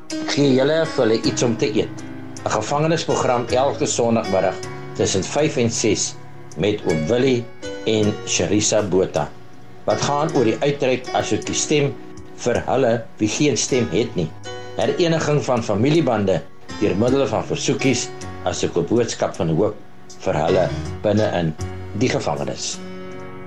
gee julle vir hulle iets om te eet. 'n Gevangenisprogram elke Sondagmiddag tussen 5 en 6 met oom Willie en Sharissa Botha, wat gaan oor die uitreik asook die stem vir hulle wie geen stem het nie. Hereniging van familiebande deur middel van versoekies asook 'n boodskap van hoop vir hulle binne in die gevangenis.